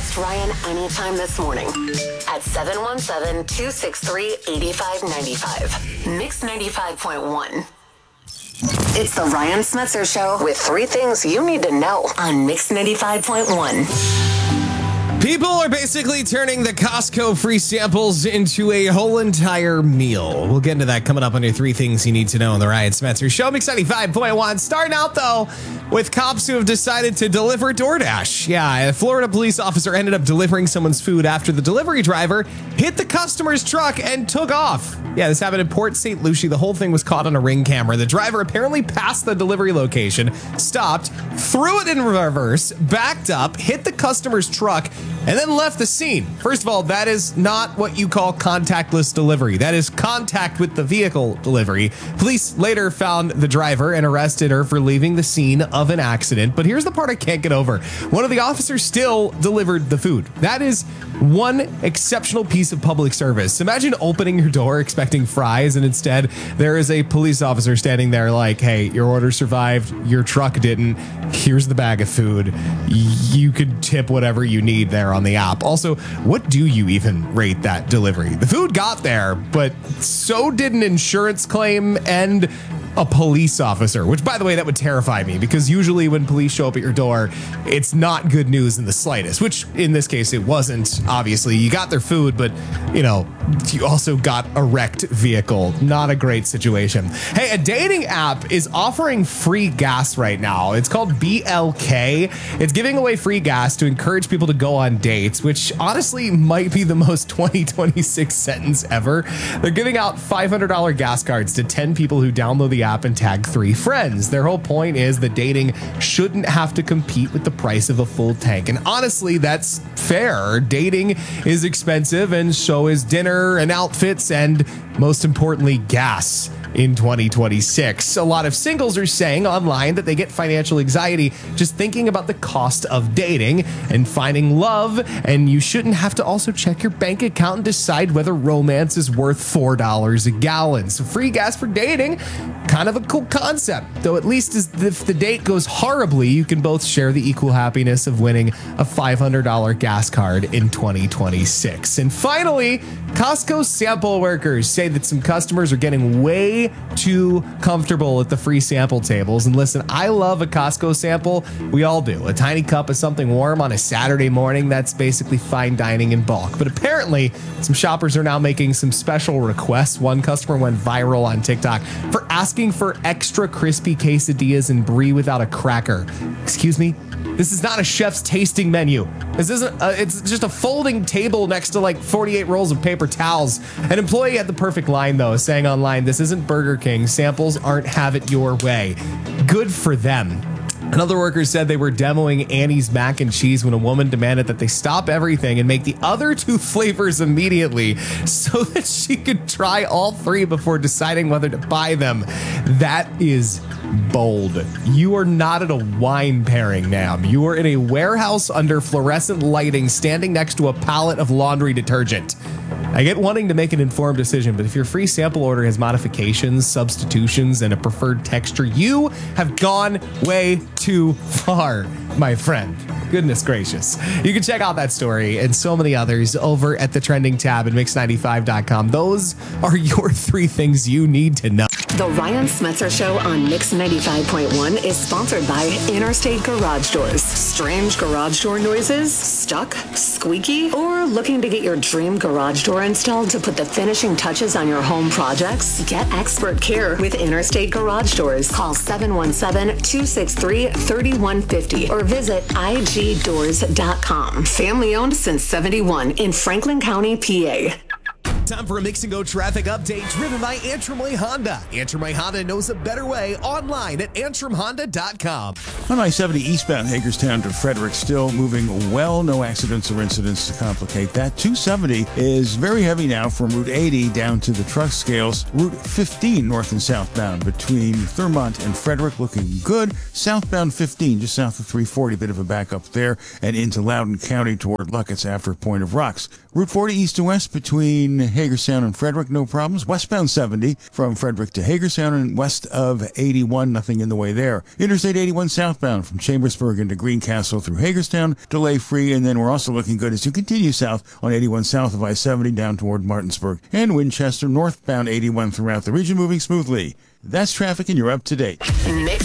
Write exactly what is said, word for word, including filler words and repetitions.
Text Ryan anytime this morning at seven one seven, two six three, eight five nine five. Mix ninety-five point one. It's the Ryan Smetzer Show with three things you need to know on Mix ninety-five point one. People are basically turning the Costco free samples into a whole entire meal. We'll get into that coming up on your three things you need to know on the Ryan Smetzer Show. Mix ninety-five point one. Starting out, though, with cops who have decided to deliver DoorDash. Yeah, a Florida police officer ended up delivering someone's food after the delivery driver hit the customer's truck and took off. Yeah, this happened in Port Saint Lucie. The whole thing was caught on a Ring camera. The driver apparently passed the delivery location, stopped, threw it in reverse, backed up, hit the customer's truck, and then left the scene. First of all, that is not what you call contactless delivery. That is contact with the vehicle delivery. Police later found the driver and arrested her for leaving the scene of an accident. But here's the part I can't get over. One of the officers still delivered the food. That is one exceptional piece of public service. Imagine opening your door expecting fries, and instead there is a police officer standing there like, hey, your order survived, your truck didn't. Here's the bag of food. You could tip whatever you need there on the app. Also, what do you even rate that delivery? The food got there, but so did an insurance claim and a police officer, which, by the way, that would terrify me, because usually when police show up at your door, it's not good news in the slightest, which in this case it wasn't. Obviously, you got their food, but you know, you also got a wrecked vehicle. Not a great situation. Hey, a dating app is offering free gas right now. It's called B L K. It's giving away free gas to encourage people to go on dates, which honestly might be the most twenty twenty-six sentence ever. They're giving out five hundred dollars gas cards to ten people who download the app and tag three friends. Their whole point is that dating shouldn't have to compete with the price of a full tank. And honestly, that's fair. Dating is expensive, and so is dinner and outfits, and most importantly, gas in twenty twenty-six. A lot of singles are saying online that they get financial anxiety just thinking about the cost of dating and finding love, and you shouldn't have to also check your bank account and decide whether romance is worth four dollars a gallon. So free gas for dating, kind of a cool concept, though at least if the date goes horribly, you can both share the equal happiness of winning a five hundred dollars gas card in twenty twenty-six. And finally, Costco sample workers say that some customers are getting way too comfortable at the free sample tables. And listen, I love a Costco sample. We all do. A tiny cup of something warm on a Saturday morning, that's basically fine dining in bulk. But apparently, some shoppers are now making some special requests. One customer went viral on TikTok for asking for extra crispy quesadillas and brie without a cracker. Excuse me? This is not a chef's tasting menu. This isn't, a, it's just a folding table next to like forty-eight rolls of paper towels. An employee had the perfect line though, saying online, "This isn't Burger King. Samples aren't have it your way." Good for them. Another worker said they were demoing Annie's mac and cheese when a woman demanded that they stop everything and make the other two flavors immediately so that she could try all three before deciding whether to buy them. That is bold. You are not at a wine pairing, ma'am. You are in a warehouse under fluorescent lighting standing next to a pallet of laundry detergent. I get wanting to make an informed decision, but if your free sample order has modifications, substitutions, and a preferred texture, you have gone way too far, my friend. Goodness gracious. You can check out that story and so many others over at the trending tab at mix ninety-five dot com. Those are your three things you need to know. The Ryan Smetzer Show on Mix ninety-five point one is sponsored by Interstate Garage Doors. Strange garage door noises? Stuck? Squeaky? Or looking to get your dream garage door installed to put the finishing touches on your home projects? Get expert care with Interstate Garage Doors. Call seven one seven, two six three, three one five zero or visit I G doors dot com. Family owned since seventy-one in Franklin County, P A. Time for a Mix and Go traffic update driven by Antrim Way Honda. Antrim Way Honda knows a better way online at antrim honda dot com. On I seventy eastbound Hagerstown to Frederick, still moving well. No accidents or incidents to complicate that. two seventy is very heavy now from Route eighty down to the truck scales. Route fifteen north and southbound between Thurmont and Frederick looking good. Southbound fifteen just south of three forty, bit of a backup there, and into Loudoun County toward Luckett's after Point of Rocks. Route forty east to west between Hagerstown and Frederick, no problems. Westbound seventy from Frederick to Hagerstown and west of eighty-one, nothing in the way there. Interstate eighty-one southbound from Chambersburg into Greencastle through Hagerstown, delay free, and then we're also looking good as you continue south on eighty-one south of I seventy down toward Martinsburg and Winchester, northbound eighty-one throughout the region, moving smoothly. That's traffic, and you're up to date. Mix